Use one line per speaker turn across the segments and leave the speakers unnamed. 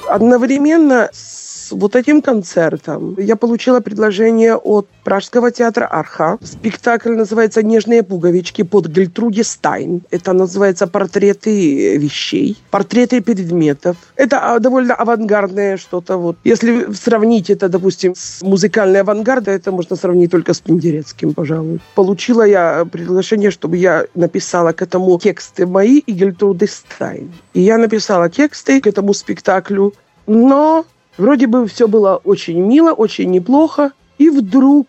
Одновременно с вот этим концертом я получила предложение от Пражского театра «Арха». Спектакль называется «Нежные пуговички» под Гельтруде Стайн. Это называется «Портреты вещей», «Портреты предметов». Это довольно авангардное что-то. Вот. Если сравнить это, допустим, с музыкальной авангардой, это можно сравнить только с Пендерецким, пожалуй. Получила я приглашение, чтобы я написала к этому тексты мои и Гельтруды Стайн. И я написала тексты к этому спектаклю, но вроде бы все было очень мило, очень неплохо. И вдруг,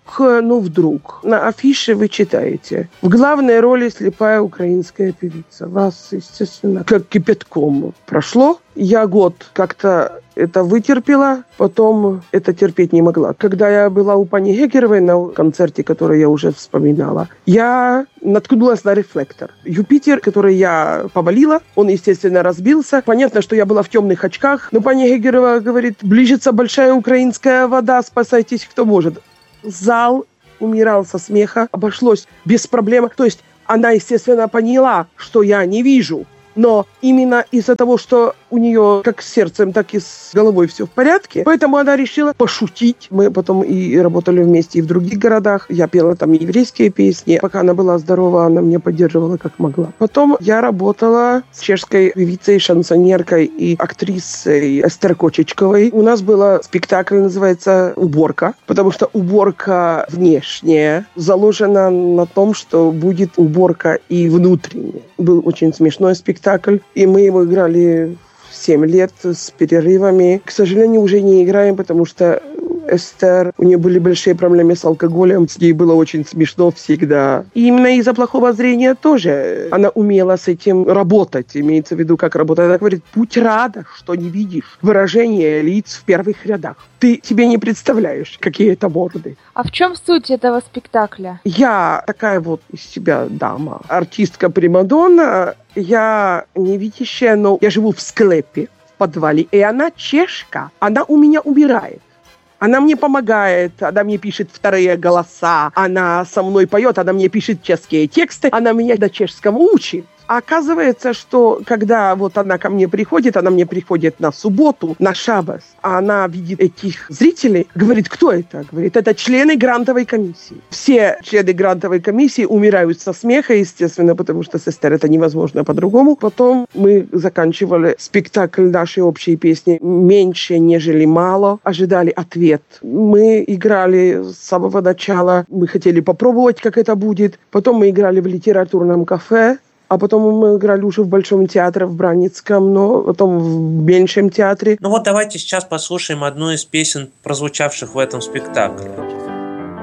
на афише вы читаете. В главной роли слепая украинская певица. Вас, естественно, как кипятком прошло. Я год как-то это вытерпела, потом это терпеть не могла. Когда я была у пани Гегеровой на концерте, который я уже вспоминала, я наткнулась на рефлектор. Юпитер, который я повалила, он, естественно, разбился. Понятно, что я была в темных очках, но пани Гегерова говорит: ближется большая украинская вода, спасайтесь, кто может. Зал умирал со смеха, обошлось без проблем. То есть она, естественно, поняла, что я не вижу. Но именно из-за того, что у нее как с сердцем, так и с головой все в порядке, поэтому она решила пошутить. Мы потом и работали вместе и в других городах. Я пела там еврейские песни. Пока она была здорова, она меня поддерживала как могла. Потом я работала с чешской певицей, шансоньеркой и актрисой Эстер Кочечковой. У нас был спектакль, называется «Уборка», потому что уборка внешняя заложена на том, что будет уборка и внутренняя. Был очень смешной спектакль, и мы его играли 7 лет с перерывами. К сожалению, уже не играем, потому что Эстер, у нее были большие проблемы с алкоголем, с ней было очень смешно всегда. И именно из-за плохого зрения тоже она умела с этим работать, имеется в виду, как работать. Она говорит: будь рада, что не видишь выражения лиц в первых рядах. Ты себе не представляешь, какие это морды.
А в чем суть этого спектакля?
Я такая вот из себя дама, артистка-примадонна. Я невидящая, но я живу в склепе, в подвале. И она чешка, она у меня умирает. Она мне помогает, она мне пишет вторые голоса, она со мной поет, она мне пишет чешские тексты, она меня на чешском учит. А оказывается, что когда вот она ко мне приходит, она мне приходит на субботу, на шаббас, а она видит этих зрителей, говорит: кто это? Говорит: это члены грантовой комиссии. Все члены грантовой комиссии умирают со смеха, естественно, потому что с Эстер это невозможно по-другому. Потом мы заканчивали спектакль нашей общей песни «Меньше, нежели мало», ожидали ответ. Мы играли с самого начала, мы хотели попробовать, как это будет. Потом мы играли в литературном кафе. А потом мы играли уже в Большом театре в Браницком, но потом в меньшем театре.
Ну вот давайте сейчас послушаем одну из песен, прозвучавших в этом спектакле.